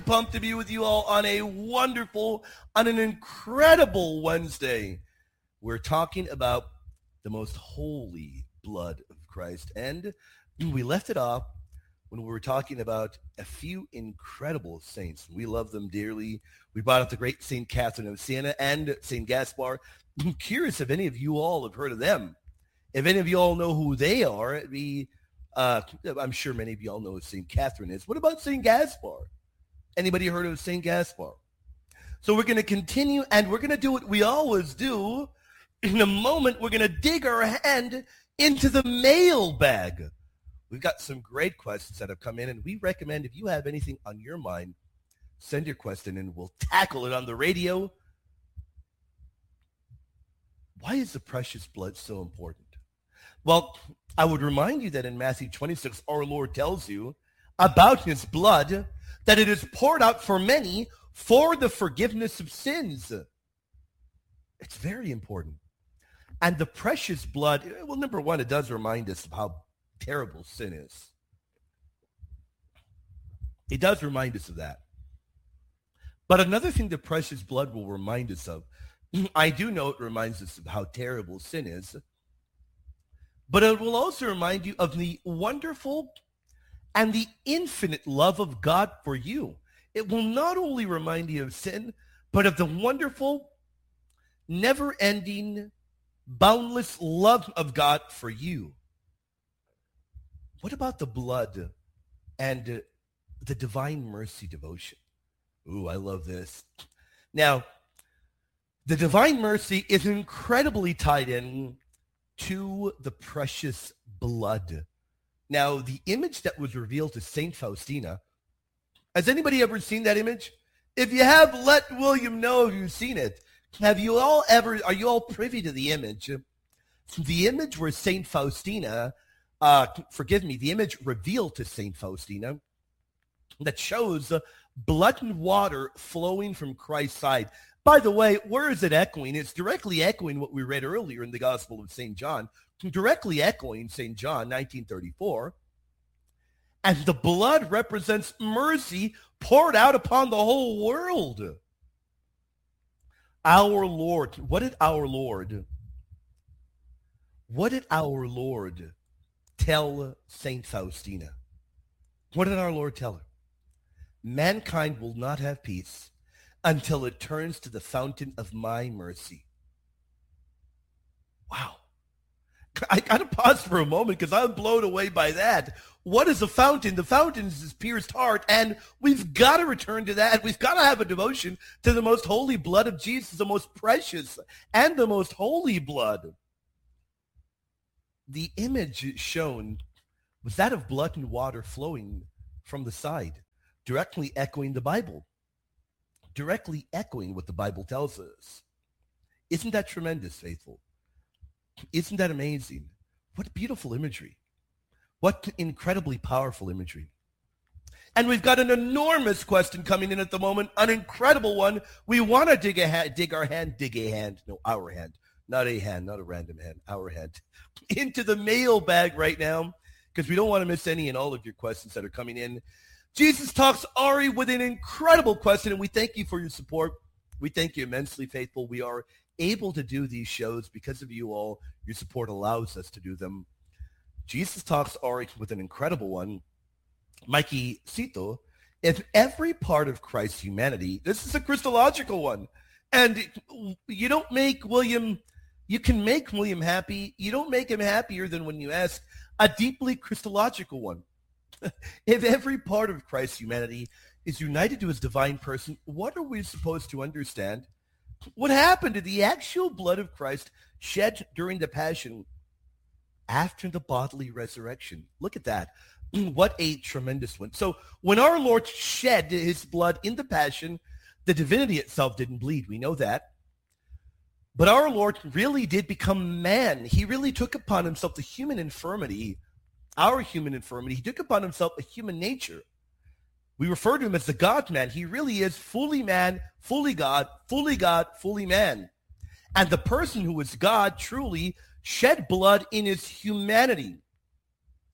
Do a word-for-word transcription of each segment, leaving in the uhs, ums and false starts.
Pumped to be with you all on a wonderful, on an incredible Wednesday. We're talking about the most holy blood of Christ. And we left it off when we were talking about a few incredible saints. We love them dearly. We brought up the great Saint Catherine of Siena and Saint Gaspar. I'm curious if any of you all have heard of them. If any of you all know who they are, it'd be, uh, I'm sure many of you all know who Saint Catherine is. What about Saint Gaspar? Anybody heard of Saint Gaspar? So we're going to continue, and we're going to do what we always do. In a moment, we're going to dig our hand into the mailbag. We've got some great questions that have come in, and we recommend if you have anything on your mind, send your question, and we'll tackle it on the radio. Why is the precious blood so important? Well, I would remind you that in Matthew twenty-six, our Lord tells you about his blood, that it is poured out for many for the forgiveness of sins. It's very important. And the precious blood, well, number one, it does remind us of how terrible sin is. It does remind us of that. But another thing the precious blood will remind us of, I do know it reminds us of how terrible sin is, but it will also remind you of the wonderful and the infinite love of God for you. It will not only remind you of sin, but of the wonderful, never-ending, boundless love of God for you. What about the blood and uh, the divine mercy devotion? Ooh, I love this. Now, the divine mercy is incredibly tied in to the precious blood. Now, the image that was revealed to Saint Faustina, has anybody ever seen that image? If you have, let William know if you've seen it. Have you all ever, are you all privy to the image? The image where Saint Faustina, uh, forgive me, the image revealed to Saint Faustina that shows uh, blood and water flowing from Christ's side. By the way, where is it echoing? It's directly echoing what we read earlier in the Gospel of Saint John, directly echoing Saint John nineteen thirty-four. And the blood represents mercy poured out upon the whole world. Our Lord, what did our Lord, what did our Lord tell Saint Faustina? What did our Lord tell her? Mankind will not have peace until it turns to the fountain of my mercy. Wow. I got to pause for a moment because I'm blown away by that. What is a fountain? The fountain is his pierced heart, and we've got to return to that. We've got to have a devotion to the most holy blood of Jesus, the most precious and the most holy blood. The image shown was that of blood and water flowing from the side, directly echoing the Bible, directly echoing what the Bible tells us. Isn't that tremendous, faithful? Isn't that amazing? What beautiful imagery. What incredibly powerful imagery. And we've got an enormous question coming in at the moment, an incredible one. We want to dig a hand, dig our hand, dig a hand, no, our hand, not a hand, not a random hand, our hand, into the mailbag right now, because we don't want to miss any and all of your questions that are coming in. Jesus Talks Ari with an incredible question, and we thank you for your support. We thank you immensely, faithful. We are able to do these shows because of you all. Your support allows us to do them. Jesus Talks Ari with an incredible one. Mikey Cito, if every part of Christ's humanity, this is a Christological one, and you don't make William, you can make William happy. You don't make him happier than when you ask a deeply Christological one. If every part of Christ's humanity is united to his divine person, what are we supposed to understand? What happened to the actual blood of Christ shed during the Passion after the bodily resurrection? Look at that. What a tremendous one. So when our Lord shed his blood in the Passion, the divinity itself didn't bleed. We know that. But our Lord really did become man. He really took upon himself the human infirmity, our human infirmity. He took upon himself a human nature. We refer to him as the God-man. He really is fully man, fully God, fully God, fully man. And the person who is God truly shed blood in his humanity.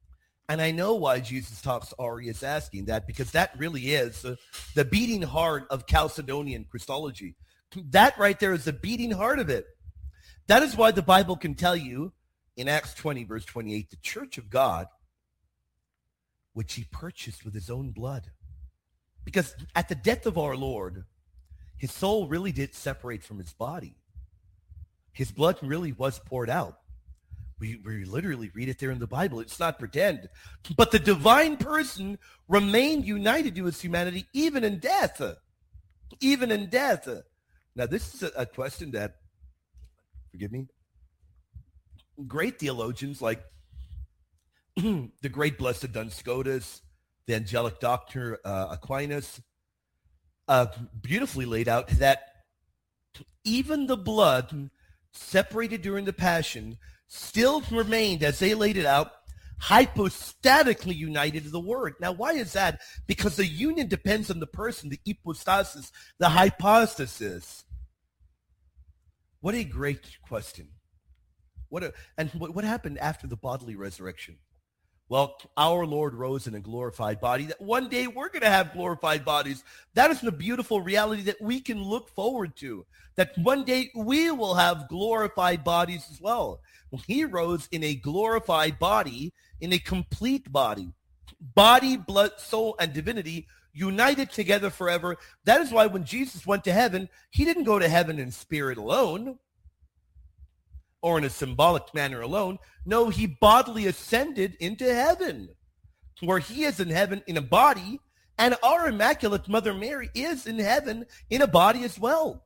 And I know why Jesus talks Ari is asking that, because that really is uh, the beating heart of Chalcedonian Christology. That right there is the beating heart of it. That is why the Bible can tell you in Acts twenty, verse twenty-eight, the church of God, which he purchased with his own blood. Because at the death of our Lord, his soul really did separate from his body. His blood really was poured out. We, we literally read it there in the Bible. It's not pretend. But the divine person remained united to his humanity even in death. Even in death. Now, this is a, a question that, forgive me, great theologians like the great blessed Duns Scotus, the angelic doctor uh, Aquinas, uh, beautifully laid out that even the blood separated during the Passion still remained, as they laid it out, hypostatically united to the Word. Now, why is that? Because the union depends on the person, the hypostasis, the hypostasis. What a great question. What a, and what, what happened after the bodily resurrection? Well, our Lord rose in a glorified body. That one day we're going to have glorified bodies. That is the beautiful reality that we can look forward to. That one day we will have glorified bodies as well. Well, he rose in a glorified body, in a complete body. Body, blood, soul, and divinity united together forever. That is why when Jesus went to heaven, he didn't go to heaven in spirit alone, or in a symbolic manner alone. No, he bodily ascended into heaven, where he is in heaven in a body, and our Immaculate Mother Mary is in heaven in a body as well.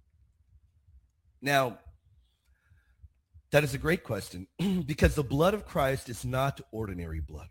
Now, that is a great question, because the blood of Christ is not ordinary blood.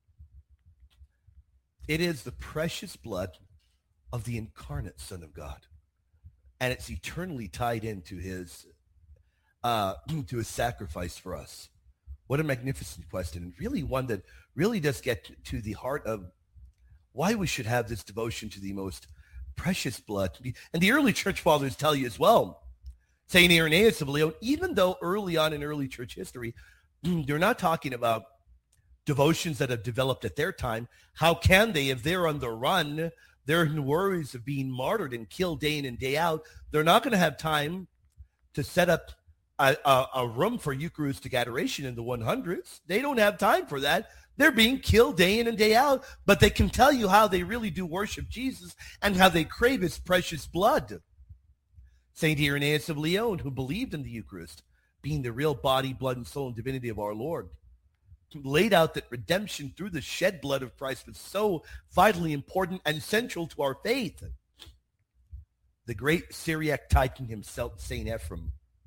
It is the precious blood of the incarnate Son of God, and it's eternally tied into his Uh, to his sacrifice for us. What a magnificent question, and really one that really does get to the heart of why we should have this devotion to the most precious blood. And the early church fathers tell you as well. Saint Irenaeus of Lyon, even though early on in early church history, they're not talking about devotions that have developed at their time. How can they, if they're on the run, they're in worries of being martyred and killed day in and day out? They're not going to have time to set up A, a, a room for Eucharistic adoration in the one hundreds. They don't have time for that. They're being killed day in and day out, but they can tell you how they really do worship Jesus and how they crave his precious blood. Saint Irenaeus of Lyon, who believed in the Eucharist, being the real body, blood, and soul and divinity of our Lord, laid out that redemption through the shed blood of Christ was so vitally important and central to our faith. The great Syriac titan himself, Saint Ephrem,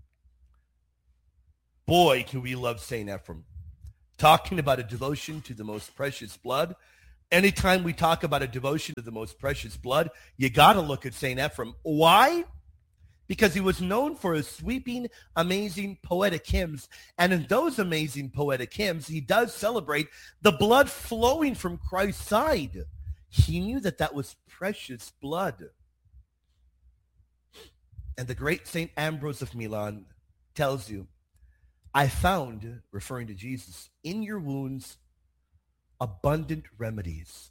boy, do we love Saint Ephrem. Talking about a devotion to the most precious blood. Anytime we talk about a devotion to the most precious blood, you got to look at Saint Ephrem. Why? Because he was known for his sweeping, amazing poetic hymns. And in those amazing poetic hymns, he does celebrate the blood flowing from Christ's side. He knew that that was precious blood. And the great Saint Ambrose of Milan tells you, I found, referring to Jesus, in your wounds, abundant remedies.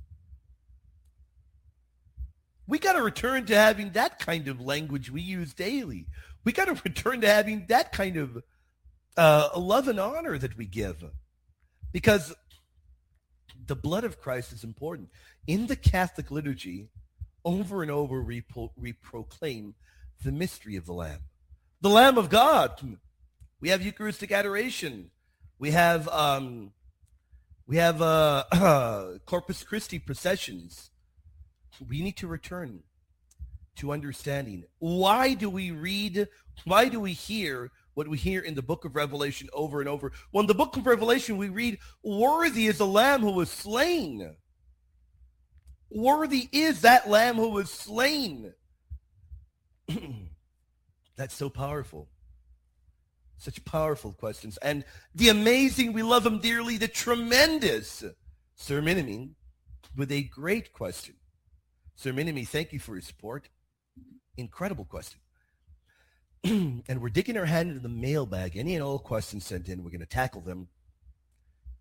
We got to return to having that kind of language we use daily. We got to return to having that kind of uh, love and honor that we give. Because the blood of Christ is important. In the Catholic liturgy, over and over we, pro- we proclaim the mystery of the Lamb. The Lamb of God. We have Eucharistic adoration. We have um, we have uh, uh, Corpus Christi processions. We need to return to understanding. Why do we read, why do we hear what we hear in the book of Revelation over and over? Well, in the book of Revelation, we read, worthy is the Lamb who was slain. Worthy is that Lamb who was slain. That's so powerful. Such powerful questions. And the amazing, we love him dearly, the tremendous Sir Minimi with a great question. Sir Minimi, thank you for your support. Incredible question. And we're digging our hand into the mailbag. Any and all questions sent in, we're going to tackle them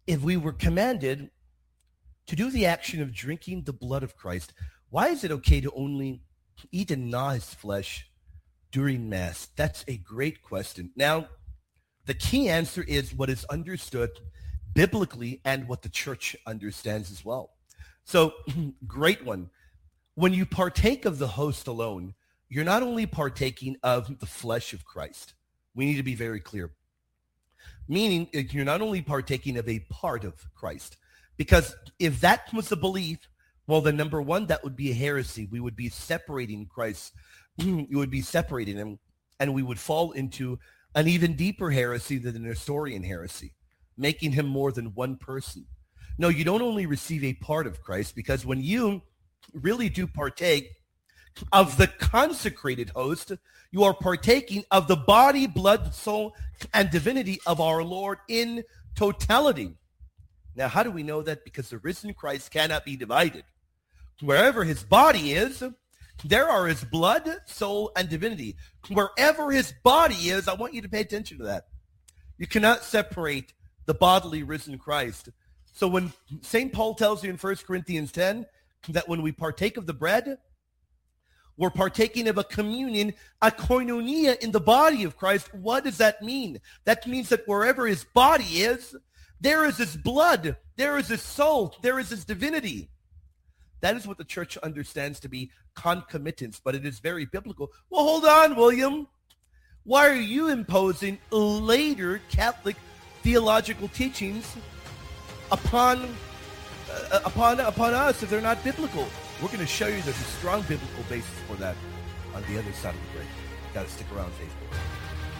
if we were commanded to do the action of drinking the blood of Christ, why is it okay to only eat and gnaw his flesh during Mass? That's a great question. Now, the key answer is what is understood biblically and what the church understands as well. So, great one. When you partake of the host alone, you're not only partaking of the flesh of Christ. We need to be very clear. Meaning, you're not only partaking of a part of Christ. Because if that was the belief, well, then number one, that would be a heresy. We would be separating Christ. You would be separating him, and we would fall into an even deeper heresy than the Nestorian heresy, making him more than one person. No, you don't only receive a part of Christ, because when you really do partake of the consecrated host, you are partaking of the body, blood, soul, and divinity of our Lord in totality. Now, how do we know that? Because the risen Christ cannot be divided. Wherever his body is, there are his blood, soul, and divinity. Wherever his body is, I want you to pay attention to that. You cannot separate the bodily risen Christ. So when Saint Paul tells you in First Corinthians ten that when we partake of the bread, we're partaking of a communion, a koinonia in the body of Christ. What does that mean? That means that wherever his body is, there is his blood, there is his soul, there is his divinity. That is what the church understands to be concomitance, but it is very biblical. Well, hold on, William. Why are you imposing later Catholic theological teachings upon uh, upon upon us if they're not biblical? We're going to show you there's a strong biblical basis for that on the other side of the break. Got to stick around, Facebook.